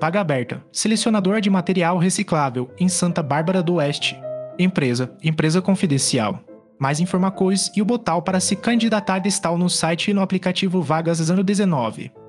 vaga aberta, selecionador de material reciclável em Santa Bárbara do Oeste. Empresa confidencial. Mais informações e o botão para se candidatar está no site e no aplicativo Vagas 019.